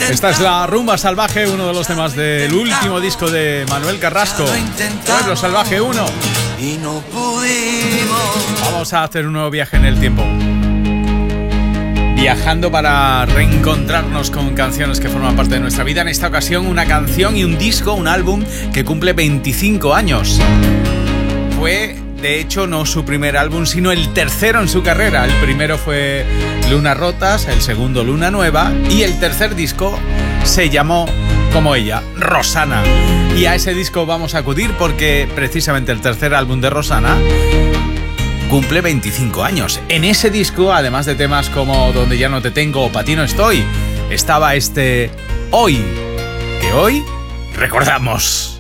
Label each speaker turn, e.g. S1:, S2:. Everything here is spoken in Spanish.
S1: Esta es la Rumba Salvaje, uno de los temas del último disco de Manuel Carrasco, Pueblo Salvaje 1.
S2: Y no pudimos.
S1: Vamos a hacer un nuevo viaje en el tiempo, viajando para reencontrarnos con canciones que forman parte de nuestra vida. En esta ocasión una canción y un disco, un álbum que cumple 25 años. Fue, de hecho, no su primer álbum, sino el tercero en su carrera. El primero fue Lunas Rotas, el segundo Luna Nueva y el tercer disco se llamó, como ella, Rosana. Y a ese disco vamos a acudir porque precisamente el tercer álbum de Rosana cumple 25 años. En ese disco, además de temas como Donde ya no te tengo o Pa' ti no estoy, estaba este Hoy, que hoy recordamos.